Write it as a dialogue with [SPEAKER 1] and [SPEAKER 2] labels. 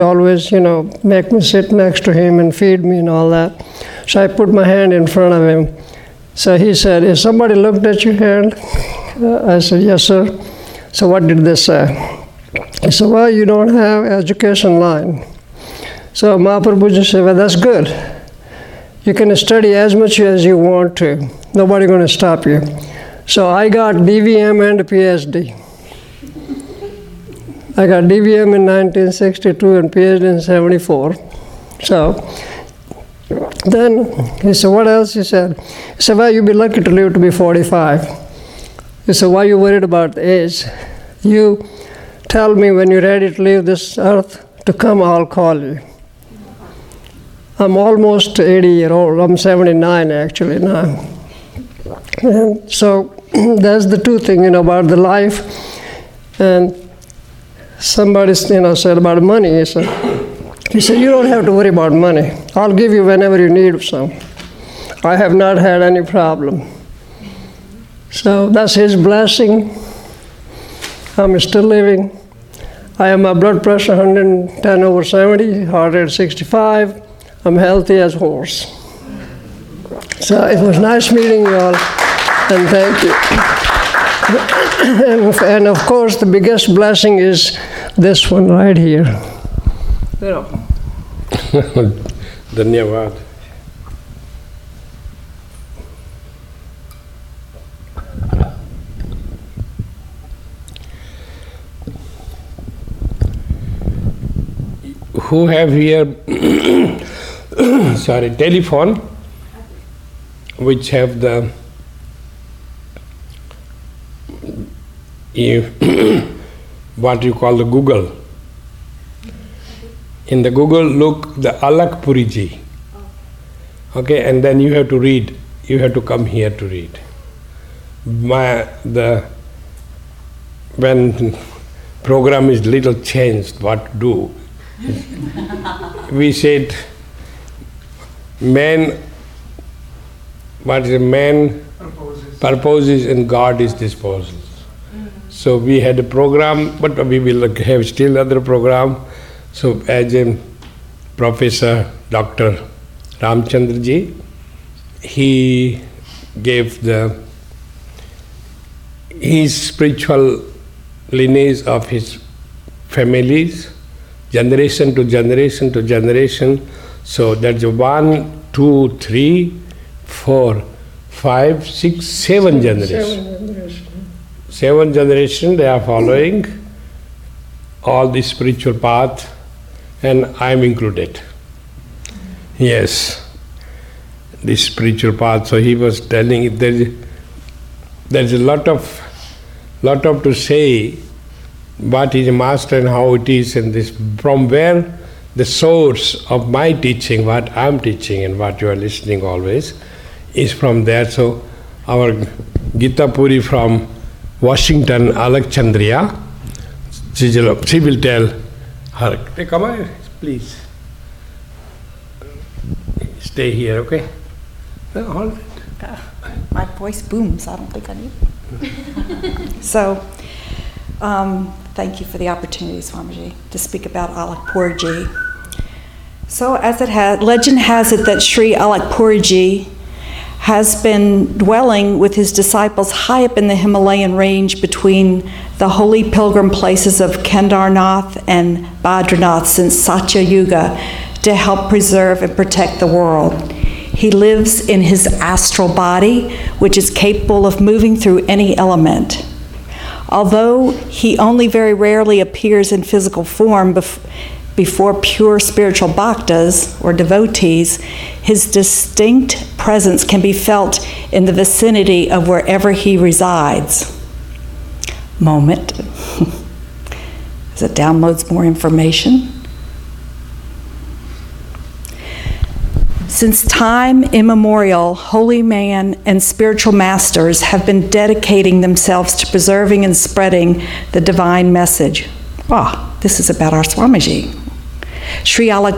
[SPEAKER 1] always, make me sit next to him and feed me and all that. So I put my hand in front of him. So he said, "Has somebody looked at your hand?" I said, "Yes, sir." So what did they say? He said, "Well, you don't have education line." So Mahaprabhuji said, "Well, that's good. You can study as much as you want to. Nobody's going to stop you." So I got DVM and a PhD. I got DVM in 1962 and PhD in 74. So then he said, "What else?" He said, "Well, you'll be lucky to live to be 45. He said, "Why are you worried about the age? You tell me when you're ready to leave this earth to come, I'll call you." I'm almost 80-year-old. I'm 79 actually now. And so that's the two things, about the life. And somebody, said about money. He said, "You don't have to worry about money. I'll give you whenever you need some." I have not had any problem. So that's his blessing. I'm still living. I have my blood pressure 110/70, heart rate 65. I'm healthy as a horse. So it was nice meeting you all, and thank you. And of course, the biggest blessing is this one right here.
[SPEAKER 2] Dhanyavad. Who have here telephone, which have the what you call the Google. In the Google, look the Alak Puriji. Okay, and then you have to read. You have to come here to read. When program is little changed, what to do? We said, man purposes and God is disposals. So we had a program, but we will have still other program. So as a Professor Dr. Ramchandraji, he gave his spiritual lineage of his families, generation to generation to generation. So that's 1, 2, 3, 4, 5, 6, 7 generations. 7 generations they are following all the spiritual path, and I am included. Yes, the spiritual path. So he was telling there's a lot of to say. What is a master and how it is, and this from where the source of my teaching, what I'm teaching and what you are listening always, is from there. So our Gita Puri from Washington, Alakchandriya, she will tell her, "Hey, come on, please. Stay here, okay?" All right.
[SPEAKER 3] My voice booms, I don't think I need it. So, thank you for the opportunity, Swamiji, to speak about Alakpurji. So legend has it that Sri Alakpurji has been dwelling with his disciples high up in the Himalayan range between the holy pilgrim places of Kedarnath and Badrinath since Satya Yuga to help preserve and protect the world. He lives in his astral body, which is capable of moving through any element. Although he only very rarely appears in physical form before pure spiritual bhaktas or devotees, his distinct presence can be felt in the vicinity of wherever he resides. Moment. As it downloads more information. Since time immemorial, holy man and spiritual masters have been dedicating themselves to preserving and spreading the divine message. This is about our Swamiji. Sri Alak